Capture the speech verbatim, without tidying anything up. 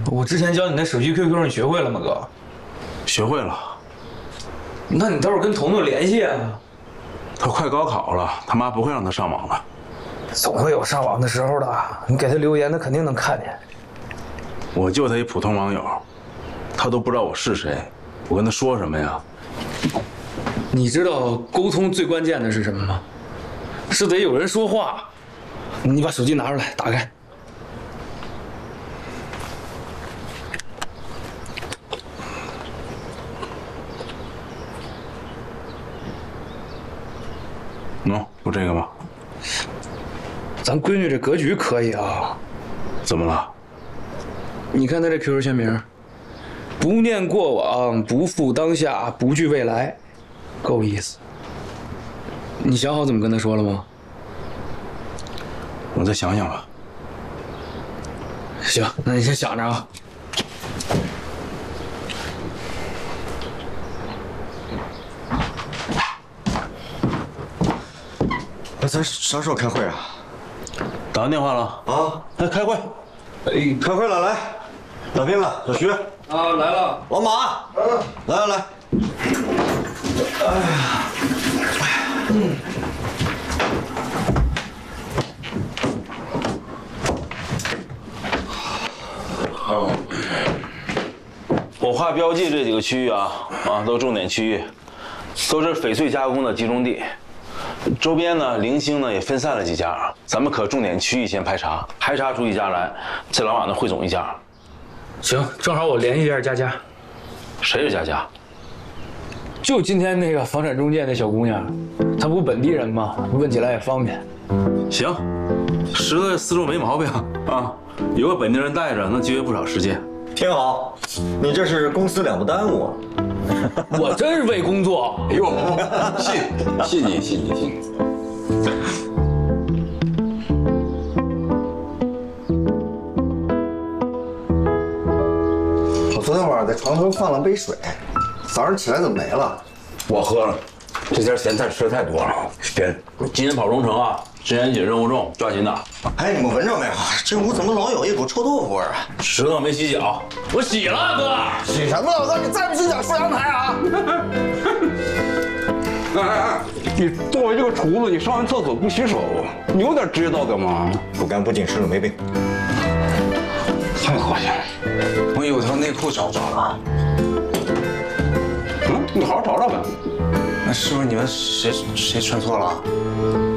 我之前教你那手机 Q Q， 你学会了吗，哥？ 学会了。 那你倒是跟彤彤联系啊。 他快高考了，他妈不会让他上网了。 总会有上网的时候的，你给他留言，他肯定能看见。 我就他一普通网友，他都不知道我是谁，我跟他说什么呀？ 你知道沟通最关键的是什么吗？是得有人说话。你把手机拿出来，打开。 喏，不这个吗？ 咱闺女这格局可以啊。 怎么了？ 你看她这 Q Q 签名，不念过往，不负当下，不惧未来，够意思。你想好怎么跟她说了吗？ 我再想想吧。 行，那你先想着啊。 那咱啥时候开会啊？ 打完电话了啊？ 来开会。 哎，开会了，来，大斌子、小徐啊，来了。 老马，嗯，来来来。哎呀，嗯。 好。我画标记这几个区域啊啊，都重点区域，都是翡翠加工的集中地。周边呢，零星呢也分散了几家，咱们可重点区域先排查，排查出一家来，再往往呢汇总一家。 行，正好我联系一下佳佳。 谁是佳佳？ 就今天那个房产中介那小姑娘，她不本地人吗？问起来也方便。 行，石头思路没毛病啊，有个本地人带着，能节约不少时间。 挺好，你这是公司两不耽误。 我真是为工作。 哎呦，信信你信你信你。 我昨天晚上在床头放了杯水，早上起来怎么没了？ 我喝了，这家咸菜吃的太多了，咸。 今天跑荣城啊，直言姐任务重，抓紧打。 哎，你们闻着没有？这屋怎么老有一股臭豆腐味儿啊？ 石头没洗脚， 我洗了，哥。 洗什么了，哥？你再不洗脚，上阳台啊！ 哎哎哎，你作为这个厨子，你上完厕所不洗手，你有点职业道德吗？ 不干不净，吃了没病。 太恶心了！ 我有条内裤找不着了。 嗯，你好好找找呗。 那是不是你们谁谁穿错了？